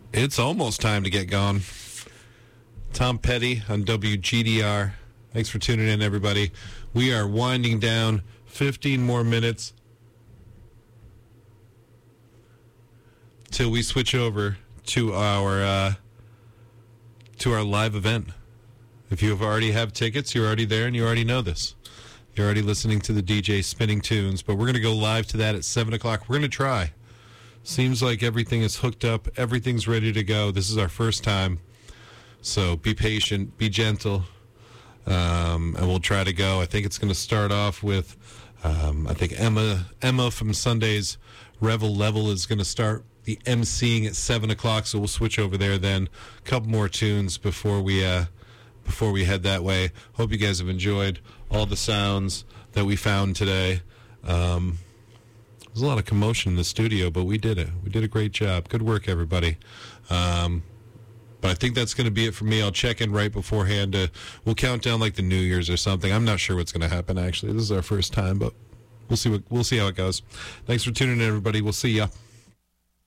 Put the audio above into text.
It's almost time to get going. Tom Petty on WGDR. Thanks for tuning in, everybody. We are winding down 15 more minutes till we switch over to our live event. If you already have tickets, you're already there and you already know this. You're already listening to the DJ spinning tunes, but we're going to go live to that at 7 o'clock. We're going to try. Seems like everything is hooked up. Everything's ready to go. This is our first time. So be patient, be gentle, and we'll try to go. I think it's going to start off with, I think Emma from Sunday's Revel Level is going to start the emceeing at 7 o'clock, so we'll switch over there then. A couple more tunes before we head that way. Hope you guys have enjoyed all the sounds that we found today. There's a lot of commotion in the studio, but we did it. We did a great job. Good work, everybody. But I think that's going to be it for me. I'll check in right beforehand. We'll count down like the New Year's or something. I'm not sure what's going to happen, actually. This is our first time, but we'll see how it goes. Thanks for tuning in, everybody. We'll see ya.